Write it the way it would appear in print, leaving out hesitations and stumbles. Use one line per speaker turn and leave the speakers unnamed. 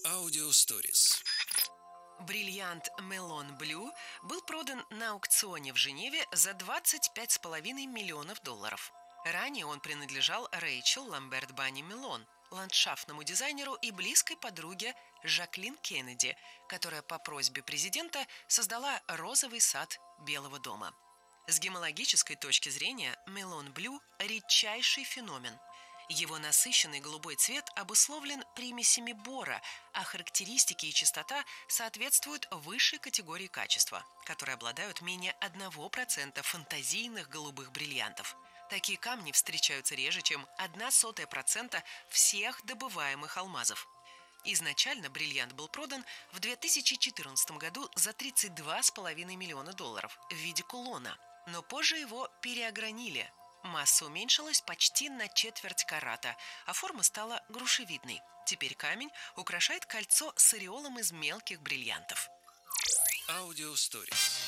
Аудиосторис.
Бриллиант Melon Blue был продан на аукционе в Женеве за $25,5 миллионов. Ранее он принадлежал Рэйчел Ламберт-Банни Мелон, ландшафтному дизайнеру и близкой подруге Жаклин Кеннеди, которая по просьбе президента создала розовый сад Белого дома. С гемологической точки зрения Melon Blue – редчайший феномен. Его насыщенный голубой цвет обусловлен примесями бора, а характеристики и чистота соответствуют высшей категории качества, которые обладают менее 1% фантазийных голубых бриллиантов. Такие камни встречаются реже, чем 0,01% всех добываемых алмазов. Изначально бриллиант был продан в 2014 году за $32,5 миллиона в виде кулона, но позже его переогранили. Масса уменьшилась почти на четверть карата, а форма стала грушевидной. Теперь камень украшает кольцо с ореолом из мелких бриллиантов.
Аудиосторис.